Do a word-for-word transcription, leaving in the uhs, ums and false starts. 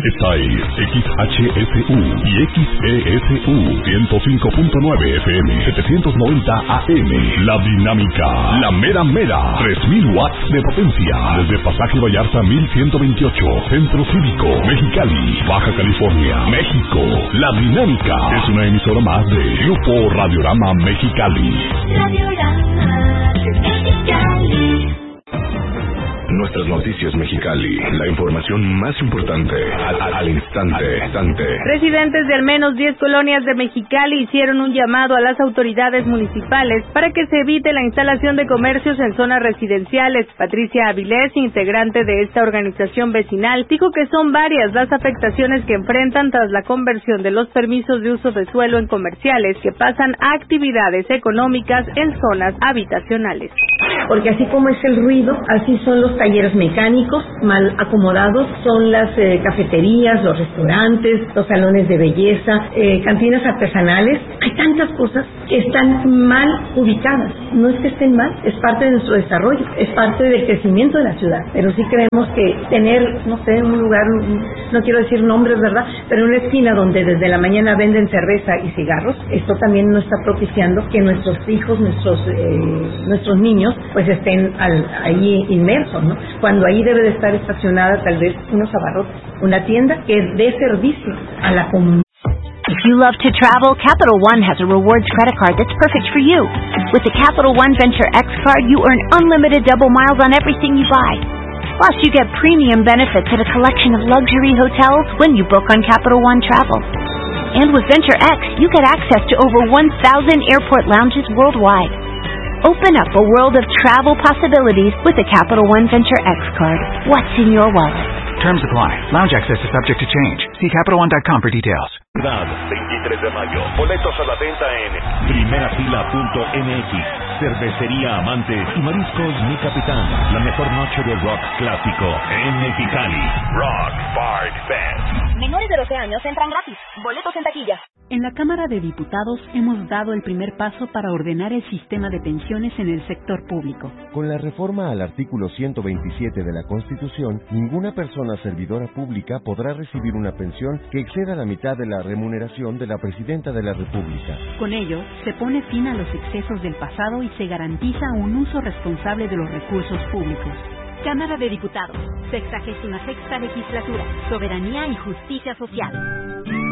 Esta es X H S U y X E S U ciento cinco punto nueve F M, setecientos noventa A M. La Dinámica, la mera mera, tres mil watts de potencia. Desde Pasaje Vallarta mil ciento veintiocho, Centro Cívico, Mexicali, Baja California, México. La Dinámica es una emisora más de Grupo Radiorama Mexicali. Radiorama Mexicali. Nuestras noticias Mexicali, la información más importante al, al, al instante, instante. Residentes de al menos diez colonias de Mexicali hicieron un llamado a las autoridades municipales para que se evite la instalación de comercios en zonas residenciales. Patricia Avilés, integrante de esta organización vecinal, dijo que son varias las afectaciones que enfrentan tras la conversión de los permisos de uso de suelo en comerciales que pasan a actividades económicas en zonas habitacionales. Porque así como es el ruido, así son los talleres mecánicos mal acomodados, son las eh, cafeterías, los restaurantes, los salones de belleza, eh, cantinas artesanales. Hay tantas cosas que están mal ubicadas. No es que estén mal, es parte de nuestro desarrollo, es parte del crecimiento de la ciudad. Pero sí creemos que tener, no sé, un lugar, no quiero decir nombres, ¿verdad?, pero una esquina donde desde la mañana venden cerveza y cigarros, esto también no está propiciando que nuestros hijos, nuestros eh, nuestros niños, pues estén al, ahí inmersos, ¿no? Cuando ahí debe de estar estacionada tal vez unos abarrotes, una tienda que dé servicio a la comunidad. If you love to travel, Capital One has a rewards credit card that's perfect for you. With the Capital One Venture X card, you earn unlimited double miles on everything you buy. Plus, you get premium benefits at a collection of luxury hotels when you book on Capital One Travel. And with Venture X, you get access to over one thousand airport lounges worldwide. Open up a world of travel possibilities with the Capital One Venture X card. What's in your wallet? Terms apply. Lounge access is subject to change. See Capital One dot com for details. veintitrés de mayo. Boletos a la venta en primera fila punto m x. Cervecería Amante y Mariscos Mi Capitán. La mejor noche de rock clásico en Mexicali. Rock Bard Fest. Menores de doce años entran gratis. Boletos en taquilla. En la Cámara de Diputados hemos dado el primer paso para ordenar el sistema de pensiones en el sector público. Con la reforma al artículo ciento veintisiete de la Constitución, ninguna persona servidora pública podrá recibir una pensión que exceda la mitad de la remuneración de la Presidenta de la República. Con ello, se pone fin a los excesos del pasado y se garantiza un uso responsable de los recursos públicos. Cámara de Diputados, sexagésima sexta legislatura, Soberanía y Justicia Social.